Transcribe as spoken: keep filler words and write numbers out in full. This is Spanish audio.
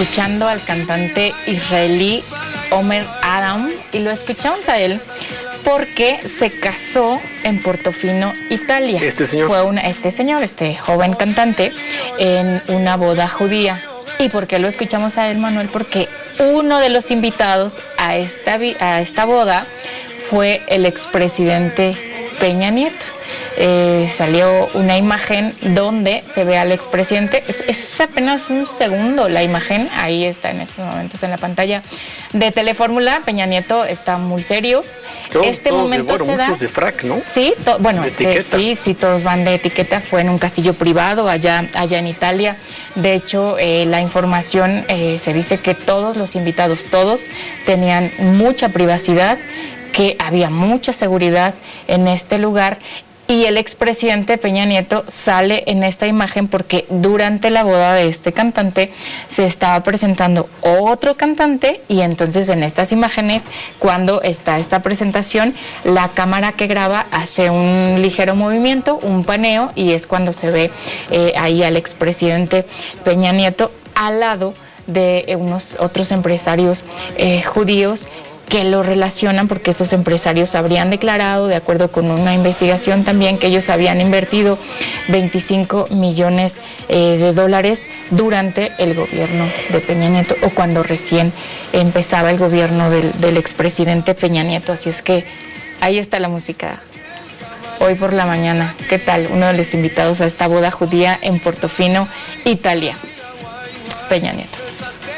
escuchando al cantante israelí Omer Adam, y lo escuchamos a él porque se casó en Portofino, Italia. Este señor. Fue una, este señor, este joven cantante, en una boda judía. ¿Y por qué lo escuchamos a él, Manuel? Porque uno de los invitados a esta, a esta boda fue el expresidente Peña Nieto. Eh, salió una imagen donde se ve al expresidente, es, es apenas un segundo la imagen, ahí está en estos momentos en la pantalla de Telefórmula. Peña Nieto está muy serio. Todos, este todos momento de, bueno, se da, muchos de frac, ¿no? Sí, to, bueno, de es que sí, sí, todos van de etiqueta. Fue en un castillo privado allá, allá en Italia. De hecho, eh, la información eh, se dice que todos los invitados, todos tenían mucha privacidad, que había mucha seguridad en este lugar. Y el expresidente Peña Nieto sale en esta imagen porque durante la boda de este cantante se estaba presentando otro cantante, y entonces en estas imágenes, cuando está esta presentación, la cámara que graba hace un ligero movimiento, un paneo, y es cuando se ve eh, ahí al expresidente Peña Nieto al lado de unos otros empresarios eh, judíos que lo relacionan, porque estos empresarios habrían declarado, de acuerdo con una investigación también, que ellos habían invertido veinticinco millones eh, de dólares durante el gobierno de Peña Nieto, o cuando recién empezaba el gobierno del, del expresidente Peña Nieto. Así es que ahí está la música hoy por la mañana. ¿Qué tal? Uno de los invitados a esta boda judía en Portofino, Italia, Peña Nieto.